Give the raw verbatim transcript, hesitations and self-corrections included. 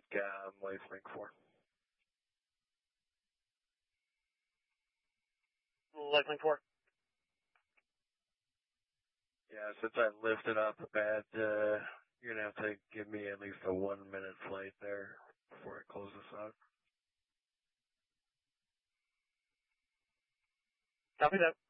um, Lifelink four. Lifelink four. Yeah, since I lifted up at, uh, you're going to have to give me at least a one minute flight there before I close this out. Copy that.